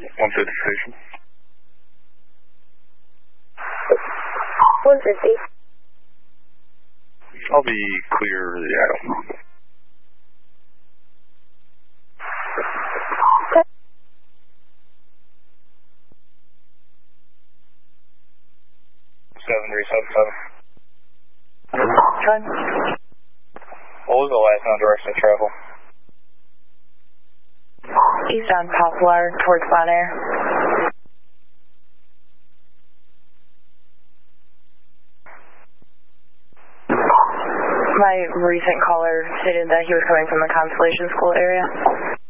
150 station. 150. I'll be clear, yeah. Okay. 7377. Time. What was the last known direction of travel? Eastbound Poplar towards Bon Air. My recent caller stated that he was coming from the Constellation School area.